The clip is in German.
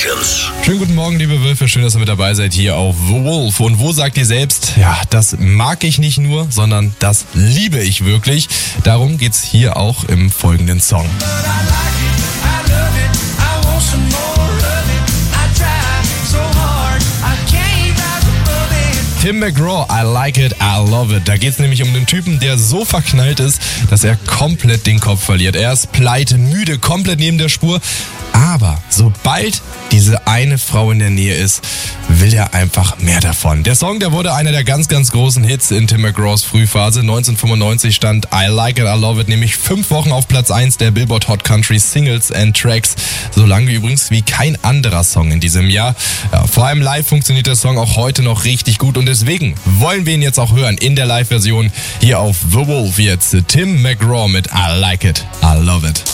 Sessions. Schönen guten Morgen, liebe Wölfe. Schön, dass ihr mit dabei seid hier auf The Wolf. Und wo sagt ihr selbst, ja, das mag ich nicht nur, sondern das liebe ich wirklich. Darum geht's hier auch im folgenden Song. Tim McGraw, I like it, I love it. Da geht's nämlich um den Typen, der so verknallt ist, dass er komplett den Kopf verliert. Er ist pleite, müde, komplett neben der Spur. Aber sobald diese eine Frau in der Nähe ist, will er einfach mehr davon. Der Song, der wurde einer der ganz, ganz großen Hits in Tim McGraws Frühphase. 1995 stand I Like It, I Love It nämlich 5 Wochen auf Platz 1 der Billboard Hot Country Singles and Tracks. So lange übrigens wie kein anderer Song in diesem Jahr. Ja, vor allem live funktioniert der Song auch heute noch richtig gut und deswegen wollen wir ihn jetzt auch hören in der Live-Version hier auf The Wolf. Jetzt Tim McGraw mit I Like It, I Love It.